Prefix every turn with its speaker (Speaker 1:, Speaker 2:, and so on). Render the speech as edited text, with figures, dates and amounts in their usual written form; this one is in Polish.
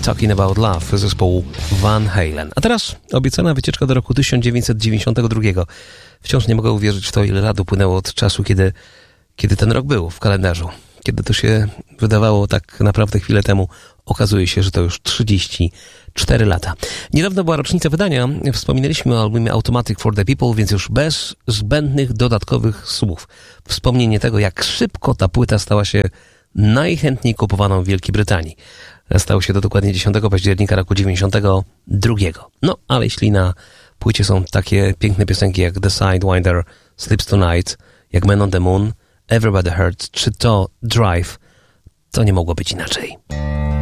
Speaker 1: Talking About Love zespołu Van Halen. A teraz obiecana wycieczka do roku 1992. Wciąż nie mogę uwierzyć w to, ile lat upłynęło od czasu, kiedy ten rok był w kalendarzu. Kiedy to się wydawało tak naprawdę chwilę temu, okazuje się, że to już 34 lata. Niedawno była rocznica wydania. Wspominaliśmy o albumie Automatic for the People, więc już bez zbędnych dodatkowych słów. Wspomnienie tego, jak szybko ta płyta stała się najchętniej kupowaną w Wielkiej Brytanii. Stało się to dokładnie 10 października roku 92. No, ale jeśli na płycie są takie piękne piosenki jak The Sidewinder, Sleeps Tonight, jak Man on the Moon, Everybody Hurts czy to Drive, to nie mogło być inaczej.